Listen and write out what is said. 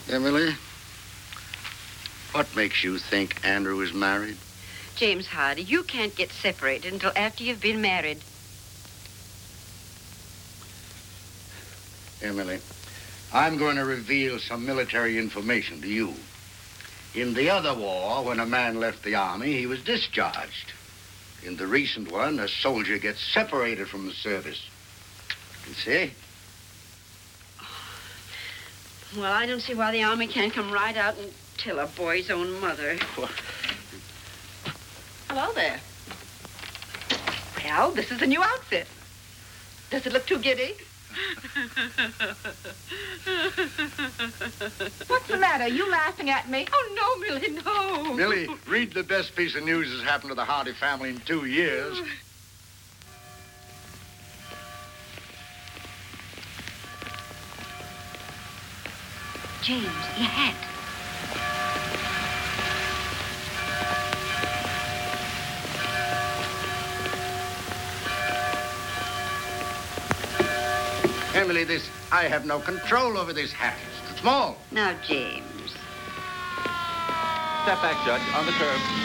Emily, what makes you think Andrew is married? James Hardy, you can't get separated until after you've been married. Emily, I'm going to reveal some military information to you. In the other war, when a man left the army, he was discharged. In the recent one, a soldier gets separated from the service. You see? Well, I don't see why the army can't come right out and tell a boy's own mother. Hello there. Well, this is a new outfit. Does it look too giddy? What's the matter? Are you laughing at me? Oh, no, Millie, no. Millie, read the best piece of news that's happened to the Hardy family in 2 years. James, your hat. Emily, I have no control over this hat. It's too small. Now, James. Step back, Judge, on the curb.